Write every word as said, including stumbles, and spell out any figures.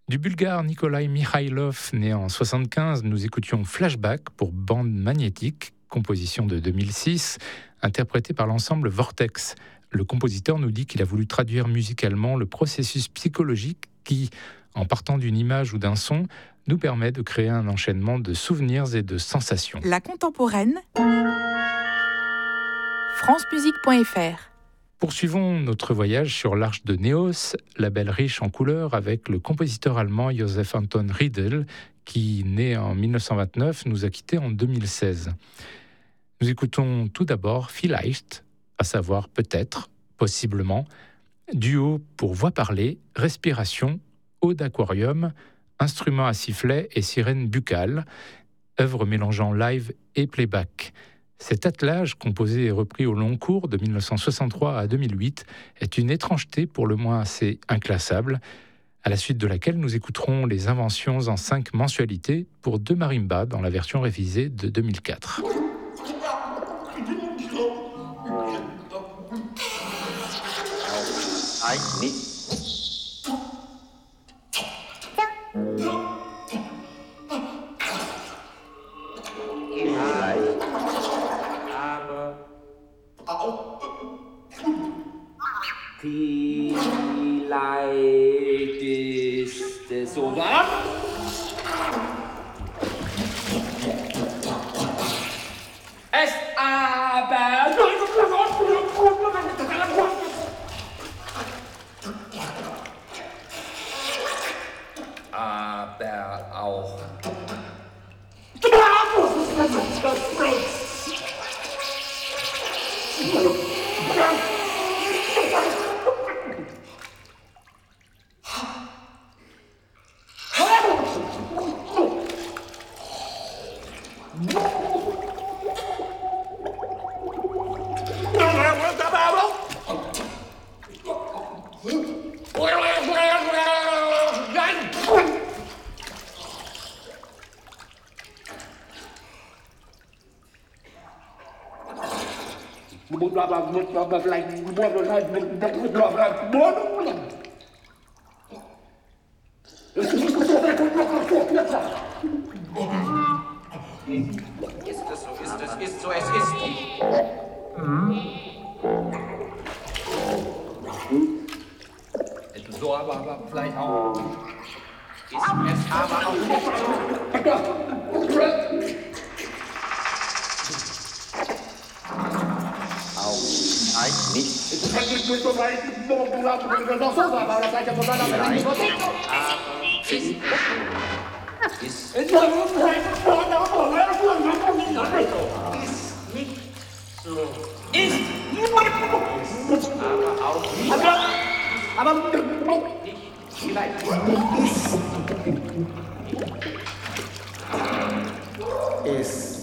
Du bulgare Nikolai Mikhailov, né en soixante-quinze, nous écoutions Flashback pour bande magnétique, composition de deux mille six, interprétée par l'ensemble Vortex. Le compositeur nous dit qu'il a voulu traduire musicalement le processus psychologique qui, en partant d'une image ou d'un son, nous permet de créer un enchaînement de souvenirs et de sensations. La contemporaine, francemusique point f r. Poursuivons notre voyage sur l'Arche de Néos, label riche en couleurs, avec le compositeur allemand Joseph Anton Riedel, qui, né en mille neuf cent vingt-neuf, nous a quittés en deux mille seize. Nous écoutons tout d'abord Vielleicht, à savoir peut-être, possiblement, duo pour voix parlée, respiration, eau d'aquarium, instruments à sifflet et sirène buccale, œuvre mélangeant live et playback. Cet attelage, composé et repris au long cours de mille neuf cent soixante-trois à deux mille huit, est une étrangeté pour le moins assez inclassable, à la suite de laquelle nous écouterons les inventions en cinq mensualités pour deux marimbas dans la version révisée de deux mille quatre. Vielleicht ist es so warm. Es aber aber auch ist es so, ist es, ist so, es ist. So, aber, aber vielleicht auch. Ist es aber auch nicht so. Auch eigentlich nicht. Ist ist nicht so. Ist aber auch nicht. Aber nicht vielleicht. Ist